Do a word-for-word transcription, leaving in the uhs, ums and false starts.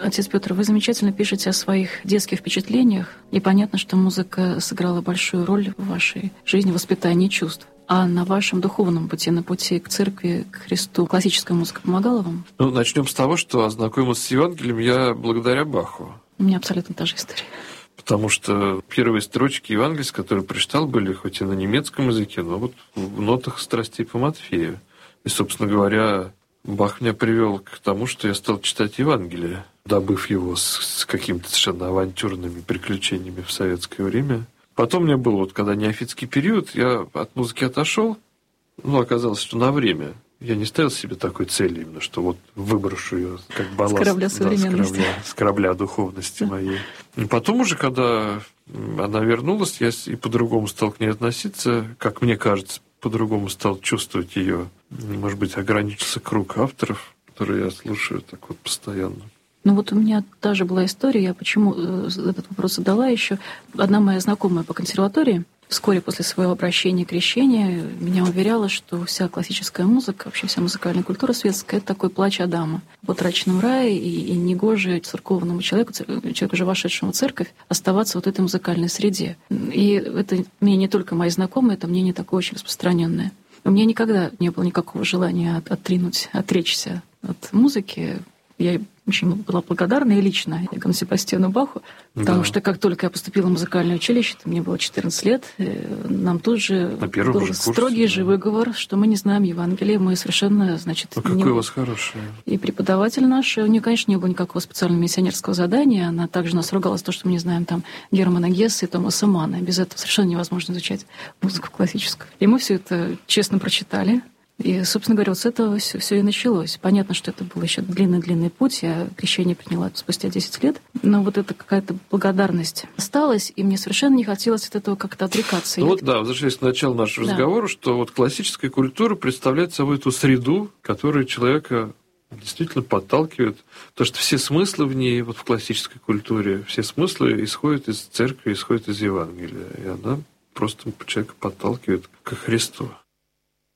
Отец Петр, вы замечательно пишете о своих детских впечатлениях, и понятно, что музыка сыграла большую роль в вашей жизни, в воспитании чувств. А на вашем духовном пути, на пути к церкви, к Христу, классическая музыка помогала вам? Ну, начнем с того, что ознакомился с Евангелием я благодаря Баху. У меня абсолютно та же история. Потому что первые строчки евангельские, которые прочитал, были хоть и на немецком языке, но вот в нотах страстей по Матфею. И, собственно говоря, Бах меня привел к тому, что я стал читать Евангелие, добыв его с, с какими-то совершенно авантюрными приключениями в советское время. Потом у меня был, вот когда неофитский период, я от музыки отошел, ну, оказалось, что на время. Я не ставил себе такой цели именно, что вот выброшу ее как балласт. С корабля современности. Да, с, корабля, с корабля духовности моей. И потом уже, когда она вернулась, я и по-другому стал к ней относиться, как мне кажется, по-другому стал чувствовать ее. Может быть, ограничился круг авторов, которые я слушаю так вот постоянно. Ну вот у меня та же была история, я почему этот вопрос задала еще. Одна моя знакомая по консерватории вскоре после своего обращения, крещения, меня уверяла, что вся классическая музыка, вообще вся музыкальная культура светская — это такой плач Адама. В утраченном рае, и, и негоже церковному человеку, человеку, уже вошедшему в церковь, оставаться вот в этой музыкальной среде. И это мнение не только мои знакомые, это мнение такое очень распространенное. У меня никогда не было никакого желания от, отринуть, отречься от музыки. Я очень была благодарна и лично Иоганну Себастьяну Баху, потому да. что как только я поступила в музыкальное училище, мне было четырнадцать лет, нам тут же был курсе, строгий да. же выговор, что мы не знаем Евангелие, мы совершенно, значит... А какой не... у вас хороший. И преподаватель наш, у нее, конечно, не было никакого специального миссионерского задания, она также нас ругала за то, что мы не знаем там Германа Гесса и Томаса Манна. Без этого совершенно невозможно изучать музыку классическую. И мы все это честно прочитали. И, собственно говоря, вот с этого все, все и началось. Понятно, что это был еще длинный-длинный путь. Я крещение приняла спустя десять лет. Но вот эта какая-то благодарность осталась, и мне совершенно не хотелось от этого как-то отрекаться. Ну вот, да, возвращаясь к началу нашего да. разговора, что вот классическая культура представляет собой ту среду, которая человека действительно подталкивает. Потому что все смыслы в ней, вот в классической культуре, все смыслы исходят из церкви, исходят из Евангелия. И она просто человека подталкивает ко Христу.